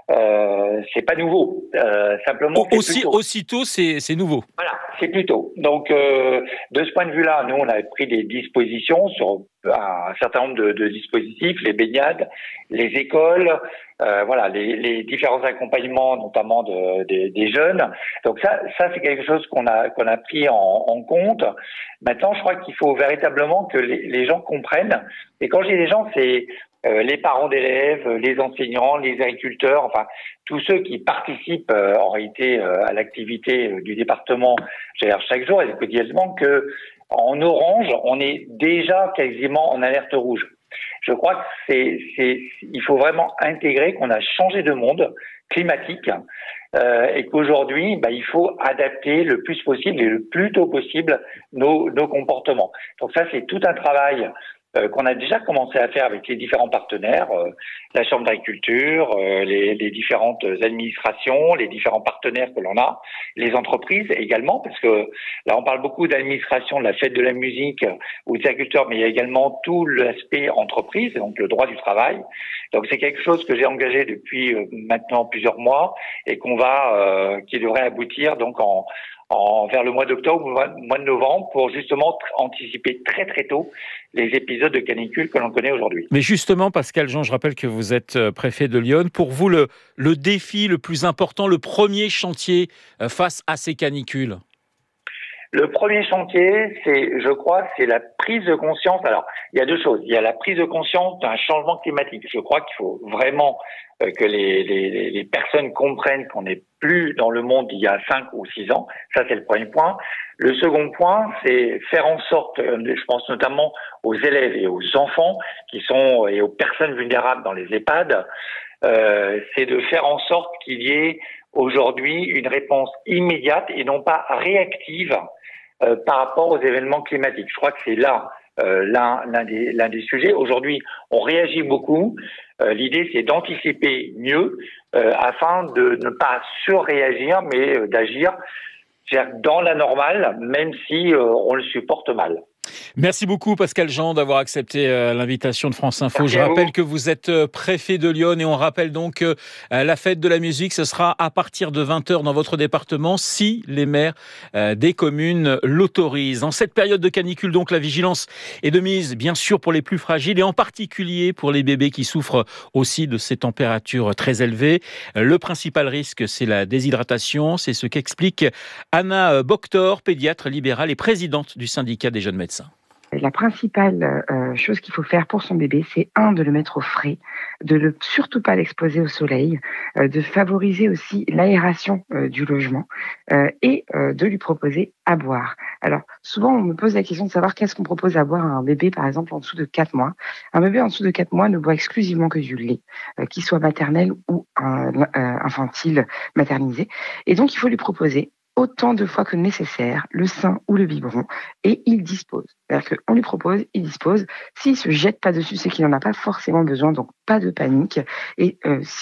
c'est pas nouveau. Simplement, aussitôt, c'est nouveau. Voilà, c'est plus tôt. Donc, de ce point de vue-là, nous, on a pris des dispositions sur un certain nombre de dispositifs, les baignades, les écoles, voilà, les différents accompagnements, notamment des jeunes. Donc ça c'est quelque chose qu'on a pris en compte. Maintenant, je crois qu'il faut véritablement que les gens comprennent. Et quand je dis les gens, c'est les parents d'élèves, les enseignants, les agriculteurs, enfin tous ceux qui participent en réalité à l'activité du département chaque jour et quotidiennement, que en orange, on est déjà quasiment en alerte rouge. Je crois que il faut vraiment intégrer qu'on a changé de monde climatique et qu'aujourd'hui, il faut adapter le plus possible et le plus tôt possible nos comportements. Donc ça, c'est tout un travail qu'on a déjà commencé à faire avec les différents partenaires, la Chambre d'agriculture, les différentes administrations, les différents partenaires que l'on a, les entreprises également, parce que là on parle beaucoup d'administration, de la fête de la musique ou des agriculteurs, mais il y a également tout l'aspect entreprise, donc le droit du travail. Donc c'est quelque chose que j'ai engagé depuis maintenant plusieurs mois et qui devrait aboutir donc vers le mois d'octobre ou le mois de novembre pour justement anticiper très très tôt les épisodes de canicule que l'on connaît aujourd'hui. Mais justement, Pascal Jean, je rappelle que vous êtes préfet de Lyon. Pour vous, le défi le plus important, le premier chantier face à ces canicules ? Le premier chantier, je crois, c'est la prise de conscience. Alors, il y a 2 choses. Il y a la prise de conscience d'un changement climatique. Je crois qu'il faut vraiment que les personnes comprennent qu'on n'est plus dans le monde d'il y a 5 ou 6 ans. Ça, c'est le premier point. Le second point, c'est faire en sorte, je pense notamment aux élèves et aux enfants et aux personnes vulnérables dans les EHPAD, c'est de faire en sorte qu'il y ait aujourd'hui une réponse immédiate et non pas réactive par rapport aux événements climatiques. Je crois que c'est là l'un des sujets. Aujourd'hui, on réagit beaucoup. L'idée, c'est d'anticiper mieux afin de ne pas surréagir, mais d'agir dans la normale, même si on le supporte mal. Merci beaucoup Pascal Jean d'avoir accepté l'invitation de France Info. Je rappelle que vous êtes préfet de Lyon et on rappelle donc que la fête de la musique, ce sera à partir de 20h dans votre département si les maires des communes l'autorisent. En cette période de canicule, donc, la vigilance est de mise, bien sûr, pour les plus fragiles et en particulier pour les bébés qui souffrent aussi de ces températures très élevées. Le principal risque, c'est la déshydratation. C'est ce qu'explique Anna Boctor, pédiatre libérale et présidente du syndicat des jeunes médecins. La principale chose qu'il faut faire pour son bébé, c'est de le mettre au frais, de ne surtout pas l'exposer au soleil, de favoriser aussi l'aération du logement et de lui proposer à boire. Alors, souvent, on me pose la question de savoir qu'est-ce qu'on propose à boire à un bébé, par exemple, en dessous de 4 mois. Un bébé en dessous de 4 mois ne boit exclusivement que du lait, qu'il soit maternel ou infantile maternisé. Et donc, il faut lui proposer autant de fois que nécessaire, le sein ou le biberon, et il dispose. C'est-à-dire qu'on lui propose, il dispose. S'il se jette pas dessus, c'est qu'il n'en a pas forcément besoin, donc pas de panique. Et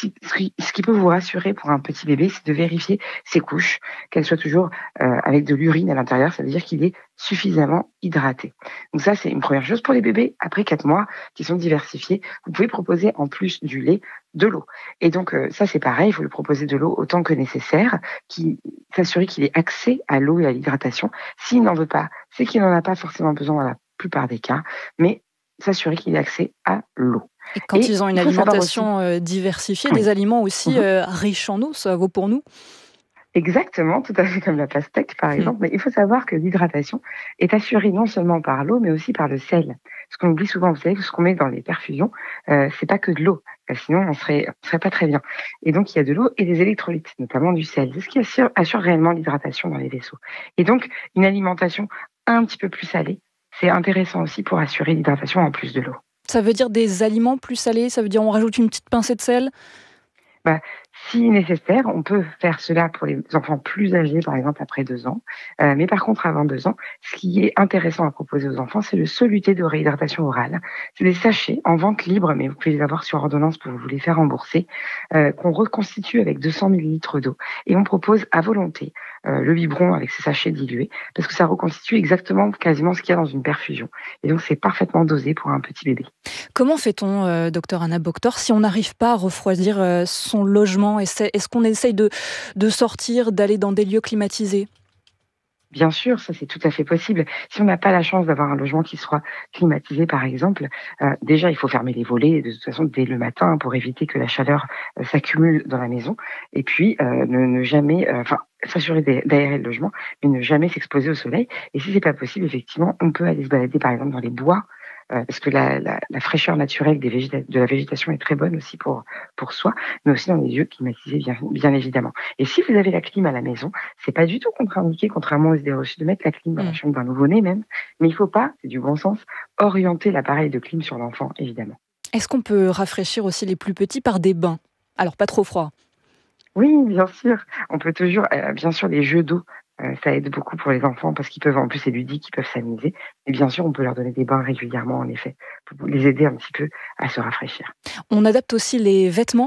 ce qui peut vous rassurer pour un petit bébé, c'est de vérifier ses couches, qu'elles soient toujours avec de l'urine à l'intérieur, ça veut dire qu'il est suffisamment hydraté. Donc ça, c'est une première chose pour les bébés. Après 4 mois, qui sont diversifiés, vous pouvez proposer en plus du lait, de l'eau. Et donc ça, c'est pareil, il faut lui proposer de l'eau autant que nécessaire, s'assurer qu'il ait accès à l'eau et à l'hydratation. S'il n'en veut pas, c'est qu'il n'en a pas forcément besoin dans la plupart des cas, mais s'assurer qu'il ait accès à l'eau. Et quand ils ont une alimentation diversifiée, des aliments aussi riches en eau, ça vaut pour nous? Exactement, tout à fait comme la pastèque par exemple, mais il faut savoir que l'hydratation est assurée non seulement par l'eau, mais aussi par le sel. Ce qu'on oublie souvent, vous savez, que ce qu'on met dans les perfusions, c'est pas que de l'eau, sinon on serait pas très bien. Et donc il y a de l'eau et des électrolytes, notamment du sel, c'est ce qui assure réellement l'hydratation dans les vaisseaux. Et donc une alimentation un petit peu plus salée, c'est intéressant aussi pour assurer l'hydratation en plus de l'eau. Ça veut dire des aliments plus salés, ça veut dire on rajoute une petite pincée de sel? Si nécessaire, on peut faire cela pour les enfants plus âgés, par exemple après 2 ans. Mais par contre, avant 2 ans, ce qui est intéressant à proposer aux enfants, c'est le soluté de réhydratation orale. C'est des sachets en vente libre, mais vous pouvez les avoir sur ordonnance pour vous les faire rembourser, qu'on reconstitue avec 200 ml d'eau. Et on propose à volonté le biberon avec ces sachets dilués, parce que ça reconstitue exactement, quasiment ce qu'il y a dans une perfusion. Et donc, c'est parfaitement dosé pour un petit bébé. Comment fait-on, docteur Anna Boctor, si on n'arrive pas à refroidir son logement? Est-ce qu'on essaye de sortir, d'aller dans des lieux climatisés? Bien sûr, ça c'est tout à fait possible. Si on n'a pas la chance d'avoir un logement qui soit climatisé, par exemple, déjà il faut fermer les volets de toute façon dès le matin pour éviter que la chaleur s'accumule dans la maison. Et puis ne jamais, s'assurer d'aérer le logement, mais ne jamais s'exposer au soleil. Et si c'est pas possible, effectivement, on peut aller se balader par exemple dans les bois. Parce que la fraîcheur naturelle de la végétation est très bonne aussi pour soi, mais aussi dans des lieux climatisés, bien évidemment. Et si vous avez la clim à la maison, c'est pas du tout contre-indiqué, contrairement aux idées reçues, de mettre la clim dans la chambre d'un nouveau-né même. Mais il faut pas, c'est du bon sens, orienter l'appareil de clim sur l'enfant, évidemment. Est-ce qu'on peut rafraîchir aussi les plus petits par des bains? Alors, pas trop froid. Oui, bien sûr. On peut toujours, bien sûr, les jeux d'eau. Ça aide beaucoup pour les enfants parce qu'ils peuvent, en plus c'est ludique, ils peuvent s'amuser. Et bien sûr, on peut leur donner des bains régulièrement, en effet, pour les aider un petit peu à se rafraîchir. On adapte aussi les vêtements?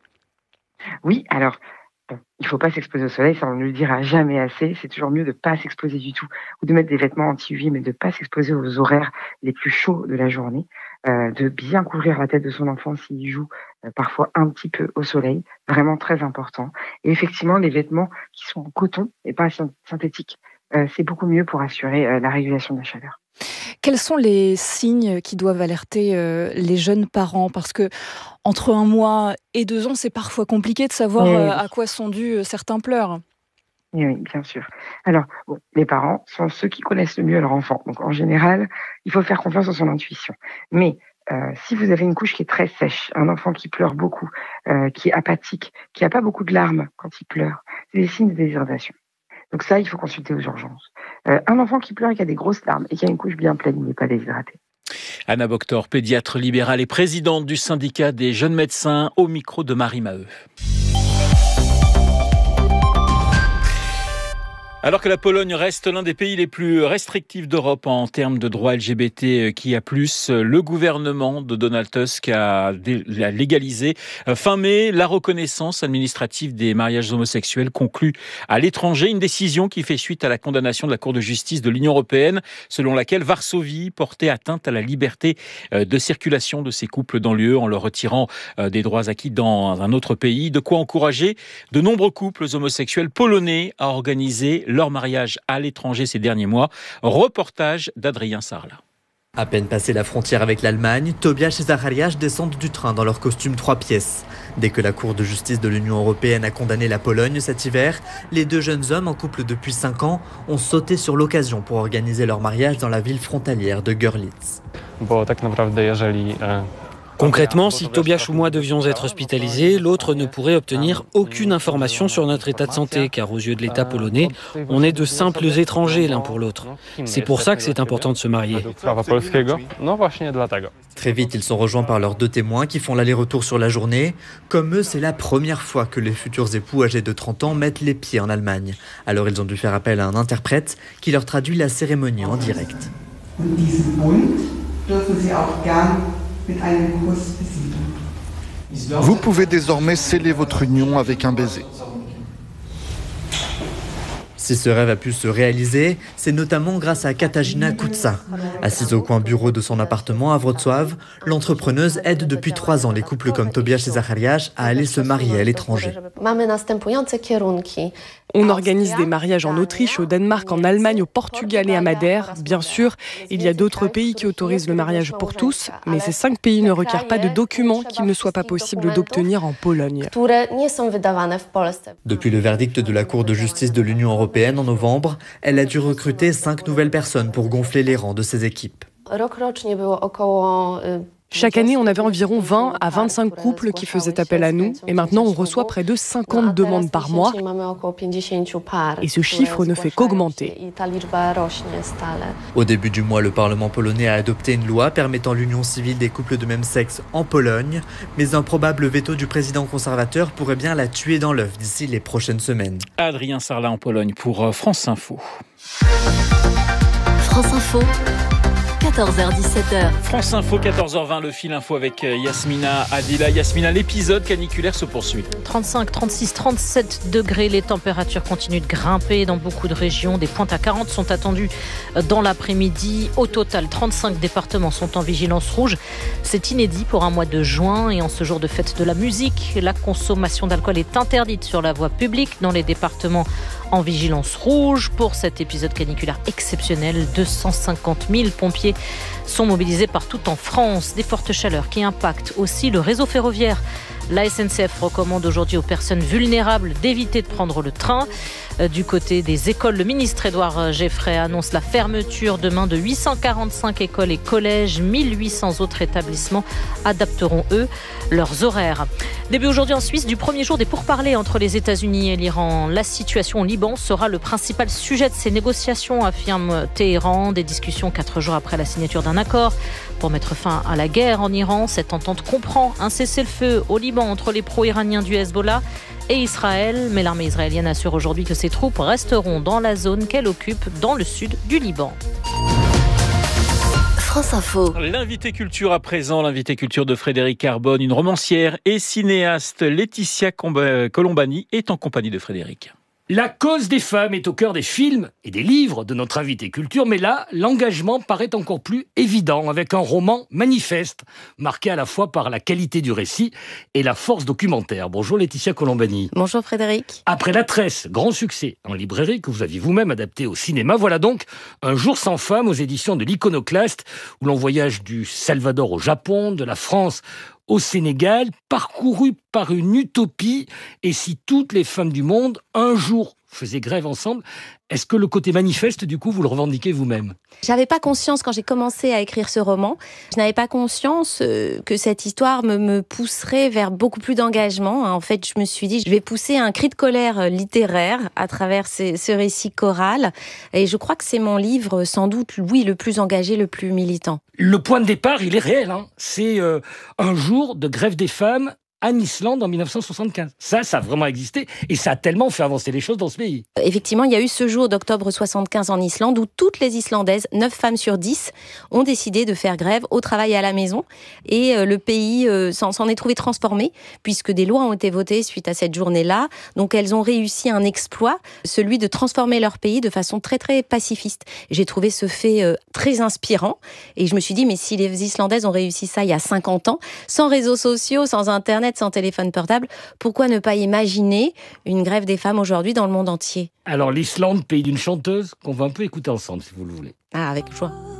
Oui, alors, il ne faut pas s'exposer au soleil, ça on ne le dira jamais assez. C'est toujours mieux de ne pas s'exposer du tout, ou de mettre des vêtements anti-UV, mais de ne pas s'exposer aux horaires les plus chauds de la journée, de bien couvrir la tête de son enfant s'il joue parfois un petit peu au soleil, vraiment très important. Et effectivement, les vêtements qui sont en coton et pas synthétiques, c'est beaucoup mieux pour assurer la régulation de la chaleur. Quels sont les signes qui doivent alerter les jeunes parents? Parce que entre 1 mois et 2 ans, c'est parfois compliqué de savoir à quoi sont dus certains pleurs. Oui, bien sûr. Alors, les parents sont ceux qui connaissent le mieux leur enfant. Donc, en général, il faut faire confiance en son intuition. Mais si vous avez une couche qui est très sèche, un enfant qui pleure beaucoup, qui est apathique, qui n'a pas beaucoup de larmes quand il pleure, c'est des signes de déshydratation. Donc ça, il faut consulter aux urgences. Un enfant qui pleure et qui a des grosses larmes et qui a une couche bien pleine, il n'est pas déshydraté. Anna Boctor, pédiatre libérale et présidente du syndicat des jeunes médecins, au micro de Marie Maheu. Alors que la Pologne reste l'un des pays les plus restrictifs d'Europe en termes de droits LGBTQIA+, le gouvernement de Donald Tusk a légalisé fin mai la reconnaissance administrative des mariages homosexuels conclus à l'étranger. Une décision qui fait suite à la condamnation de la Cour de justice de l'Union européenne, selon laquelle Varsovie portait atteinte à la liberté de circulation de ces couples dans l'UE en leur retirant des droits acquis dans un autre pays. De quoi encourager de nombreux couples homosexuels polonais à organiser leur mariage à l'étranger ces derniers mois. Reportage d'Adrien Sarlat. À peine passé la frontière avec l'Allemagne, Tobiasz et Zacharias descendent du train dans leur costume 3 pièces. Dès que la Cour de justice de l'Union européenne a condamné la Pologne cet hiver, les deux jeunes hommes en couple depuis 5 ans ont sauté sur l'occasion pour organiser leur mariage dans la ville frontalière de Görlitz. Concrètement, si Tobiasz ou moi devions être hospitalisés, l'autre ne pourrait obtenir aucune information sur notre état de santé, car aux yeux de l'État polonais, on est de simples étrangers l'un pour l'autre. C'est pour ça que c'est important de se marier. Très vite, ils sont rejoints par leurs 2 témoins qui font l'aller-retour sur la journée. Comme eux, c'est la première fois que les futurs époux âgés de 30 ans mettent les pieds en Allemagne. Alors ils ont dû faire appel à un interprète qui leur traduit la cérémonie en direct. Vous pouvez désormais sceller votre union avec un baiser. Si ce rêve a pu se réaliser, c'est notamment grâce à Katarzyna Kutza. Assise au coin bureau de son appartement à Wrocław, l'entrepreneuse aide depuis 3 ans les couples comme Tobiasz et Zacharias à aller se marier à l'étranger. On organise des mariages en Autriche, au Danemark, en Allemagne, au Portugal et à Madère. Bien sûr, il y a d'autres pays qui autorisent le mariage pour tous, mais ces 5 pays ne requièrent pas de documents qu'il ne soit pas possible d'obtenir en Pologne. Depuis le verdict de la Cour de justice de l'Union européenne en novembre, elle a dû recruter 5 nouvelles personnes pour gonfler les rangs de ses équipes. Chaque année, on avait environ 20 à 25 couples qui faisaient appel à nous. Et maintenant, on reçoit près de 50 demandes par mois. Et ce chiffre ne fait qu'augmenter. Au début du mois, le Parlement polonais a adopté une loi permettant l'union civile des couples de même sexe en Pologne. Mais un probable veto du président conservateur pourrait bien la tuer dans l'œuf d'ici les prochaines semaines. Adrien Sarlat en Pologne pour France Info. France Info. 14h-17h. France Info, 14h20, le fil info avec Yasmina Adila. Yasmina, l'épisode caniculaire se poursuit. 35, 36, 37 degrés. Les températures continuent de grimper dans beaucoup de régions. Des pointes à 40 sont attendues dans l'après-midi. Au total, 35 départements sont en vigilance rouge. C'est inédit pour un mois de juin. Et en ce jour de fête de la musique, la consommation d'alcool est interdite sur la voie publique dans les départements en vigilance rouge. Pour cet épisode caniculaire exceptionnel, 250 000 pompiers sont mobilisés partout en France. Des fortes chaleurs qui impactent aussi le réseau ferroviaire. La SNCF recommande aujourd'hui aux personnes vulnérables d'éviter de prendre le train. Du côté des écoles, le ministre Édouard Geffray annonce la fermeture demain de 845 écoles et collèges. 1800 autres établissements adapteront, eux, leurs horaires. Début aujourd'hui en Suisse du premier jour des pourparlers entre les États-Unis et l'Iran. La situation au Liban sera le principal sujet de ces négociations, affirme Téhéran. Des discussions 4 jours après la signature d'un accord pour mettre fin à la guerre en Iran. Cette entente comprend un cessez-le-feu au Liban entre les pro-iraniens du Hezbollah et Israël. Mais l'armée israélienne assure aujourd'hui que ses troupes resteront dans la zone qu'elle occupe dans le sud du Liban. France Info. L'invité culture à présent, l'invité culture de Frédéric Carbone, une romancière et cinéaste. Laetitia Colombani est en compagnie de Frédéric. La cause des femmes est au cœur des films et des livres de notre invité culture, mais là, l'engagement paraît encore plus évident avec un roman manifeste, marqué à la fois par la qualité du récit et la force documentaire. Bonjour Laetitia Colombani. Bonjour Frédéric. Après La Tresse, grand succès en librairie que vous aviez vous-même adapté au cinéma, voilà donc Un jour sans femme aux éditions de l'Iconoclaste, où l'on voyage du Salvador au Japon, de la France au Sénégal, parcouru par une utopie. Et si toutes les femmes du monde, un jour, faisaient grève ensemble, est-ce que le côté manifeste, du coup, vous le revendiquez vous-même ? J'avais pas conscience, quand j'ai commencé à écrire ce roman, je n'avais pas conscience que cette histoire me pousserait vers beaucoup plus d'engagement. En fait, je me suis dit, je vais pousser un cri de colère littéraire à travers ce récit choral. Et je crois que c'est mon livre, sans doute, oui, le plus engagé, le plus militant. Le point de départ, il est réel. C'est un jour de grève des femmes en Islande en 1975. Ça a vraiment existé et ça a tellement fait avancer les choses dans ce pays. Effectivement, il y a eu ce jour d'octobre 75 en Islande où toutes les Islandaises, 9 femmes sur 10, ont décidé de faire grève au travail et à la maison. Et le pays s'en est trouvé transformé puisque des lois ont été votées suite à cette journée-là. Donc elles ont réussi un exploit, celui de transformer leur pays de façon très très pacifiste. J'ai trouvé ce fait très inspirant et je me suis dit mais si les Islandaises ont réussi ça il y a 50 ans, sans réseaux sociaux, sans internet, sans téléphone portable, pourquoi ne pas imaginer une grève des femmes aujourd'hui dans le monde entier ? Alors l'Islande, pays d'une chanteuse qu'on va un peu écouter ensemble si vous le voulez. Ah, avec joie.